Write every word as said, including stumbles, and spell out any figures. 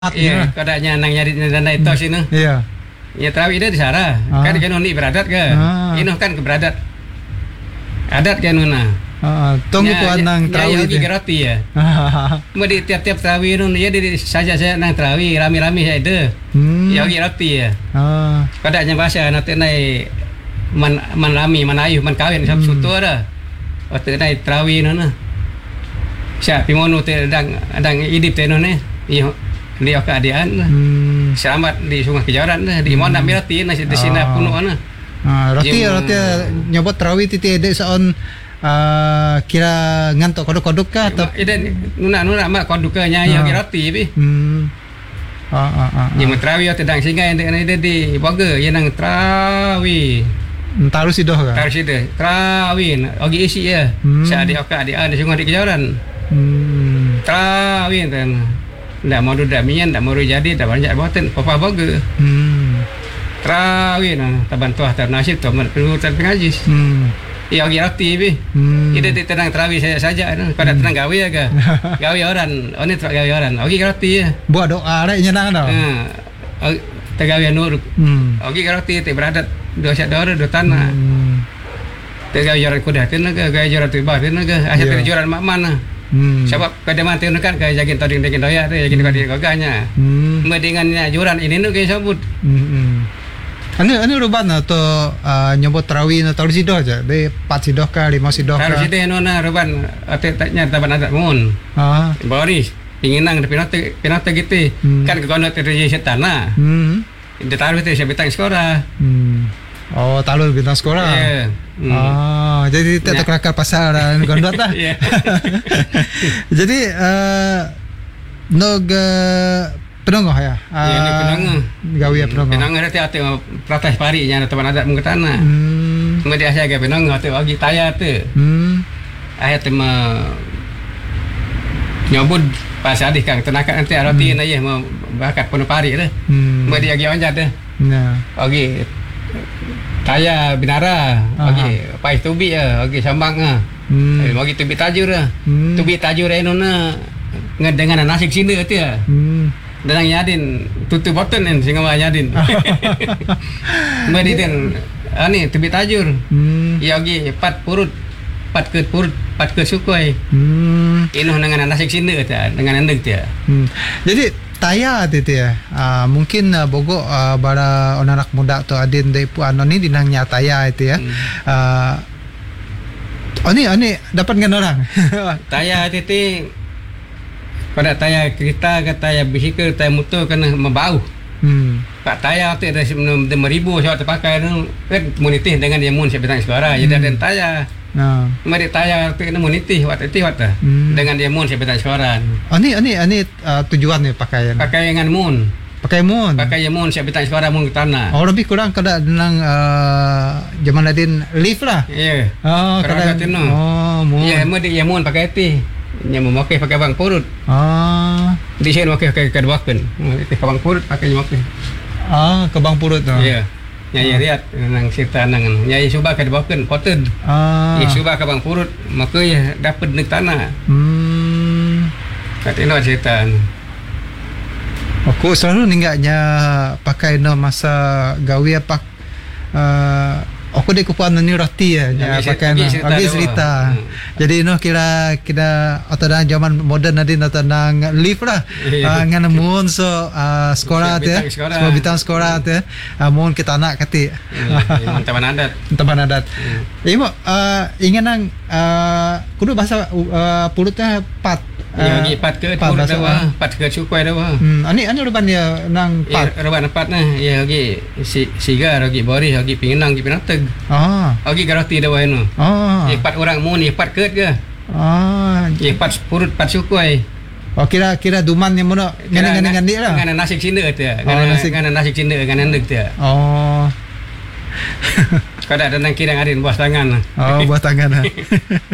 Iya, kadaknya nang nyari dan itu sini. Iya. Ya terawih dia di sana. Ah. Kan kan ni beradat ke? Ah. Ini kan ke beradat. Adat kan nuna. Heeh, tong itu nang terawih. Ya, roti ya. Mesti tiap-tiap terawih nun ya di saja saya nang terawih rami-rami saya ada. Hmm. Ya roti ya. Ah. Kadaknya bahasa nanti nai man man rami man ayuh man kawin sab sutu ada. Waktu nai terawih nuna. Siap pimono te dang dang idip te nuna. Iya. Di keadaan Hmm. selamat di Sungai Kejaran di mana hmm. Mirati nasi di sini puno ana. Ah, roti Yung- roti nyobot terawih titi ede saon ah, kira ngantok kodok-kodok kah atau Ida nuna nuna mak kondukanya Ah. yang roti bi. hmm. Ah ah ah. Yang menterawi tedang singa yang ida di boga yang nang terawi. Taruh sidoh kah? Taruh situ terawi ogi isi ya. Hmm. Saya di oka di ada Sungai di Kejaran. Hmm. Terawi kan. Ndak mau dah minyan, ndak mau jadi, dah banyak buatan papa boga. Hmm. Terawi nah taban tuah ternasib tu penurutan pengajis. Hmm. Ya ogi roti bi. Hmm. Ida di tenang terawih saya saja no. Pada tenang gawe ya ke. Gawe orang, oh ni terak gawe orang. Ogi roti ya. Buat doa rek nyenang dah. Ha. Tegawe nur. Hmm. Ogi roti te beradat dua syak dora dua tanah. Hmm. Tegawe jaran kuda ten ke gawe jaran tu bah ten ke. Asyik Ya. jaran mak mana. Hmm. Sebab kada mati kan gawe jagin tading daging doya tu jagin kadi gaganya. Hmm. Medingannya juran ini nu ke sebut. Hmm. Anu anu ruban atau uh, nyobot terawih na taruh sidoh aja. Be empat sidoh kah, lima sidoh kah? Harus ide nona ruban ate taknya taban adat mun. Ah. Boris pinginang tapi pinate pinate gitu. Hmm. Kan ke kono terjadi setanah. Hmm. Ditaruh tu saya bitang sekolah. Hmm. Oh, talur bintang sekolah. Ya. Hmm. Ah, jadi Ya. tidak kerakar pasar dan gondot lah. Ya. Jadi uh, nog uh, penongoh ya. Ya, ni penongoh. Gawe penongoh. Penongoh nanti ate pratas pari nya teman adat mun tanah. Hmm. Kemudian saya ke penongoh ate bagi taya tu. Hmm. Ayat ma nyobud pas adik kang tenakan nanti roti na ye mau bakat penuh pari tu. Hmm. Kemudian agi onjat tu. Nah. Bagi taya binara, bagi pai tubi ya, bagi sambang ah. Hmm. Eh, bagi tubi tajur ah. Hmm. Tubi tajur enona ngedengan nasi sini tu ya. Hmm. Dan nyadin tutup boten en singa nyadin. Mari den ani tubi tajur. Hmm. Ya gi pat purut pat ke purut pat ke sukoi. Hmm. Ino dengan nasi sini tu dengan endek tu. Hmm. Jadi taya itu ya. Uh, mungkin uh, bogo uh, bara anak muda tu adin dari pu anu ni dinangnya taya itu ya. Hmm. Uh, oh ni ani dapat dengan orang. Taya titi pada taya kereta ke taya bisikal taya motor kena membau. Hmm. Pak taya tu ada lima ribu saya terpakai tu kan munitih dengan dia mun saya betang sekarang. Jadi ada taya. Nah. Mari taya tu kena munitih waktu itu waktu. Hmm. Dengan dia mun saya betang sekarang. Ani ani ani uh, tujuan ni pakaian. Pakai dengan mun. Pakai mun. Pakai yang mun saya betang sekarang mun ke tanah. Oh lebih kurang kada nang uh, zaman adin lift lah. Ya. Oh Kerana kada. tu no. Oh mun. Ya, mesti yang mun pakai ti. Yang memakai pakai bang purut. Ah. Di sini pakai pakai kedua kan. Itu bang purut pakai memakai. Ah ke Bang Purut tu. Ya. Nyai lihat nang cerita nang nyai subah kedua kan poten. Ah. Ya subah ke bang purut maka ya dapat nek tanah. Hmm. Kat ini cerita. Aku selalu ninggaknya pakai no masa gawe apa uh, aku dek kupuan ni roti ya nya Lagi pakai cerita- no lagi cerita lagi doang. cerita. Hmm. Jadi no kira kira atau dalam zaman moden adin atau nang lift lah. Iya. Uh, ngan mun so uh, sekolah tu ya. Bintang sekolah. Sekolah bintang sekolah tu ya. Uh, mun kita nak kati. Teman adat. Teman adat. Hmm. Imo uh, ingin nang uh, kudu bahasa uh, pulutnya pat. Ya gi pat ke pat purut bahasa, dah pat ke cukai dah. Hmm, ani ani ruban dia nang Ya, pat. reban pat nah. Ya gi si sigar gi boris gi pinginang gi pinateg. Ah. Gi garoti dah eno. Ah. Ya pat orang mun ya pat ke ke. Ah. Ya pat purut pat cukai. Oh kira kira duman yang mana ngene ngene ngene lah. Ngana nasi cinde tu. Oh, Ngana nasi- ngana nasi cinde ngana endek tu. Oh. Kada ada nang kirang arin buah tangan. Oh buat tangan. ah.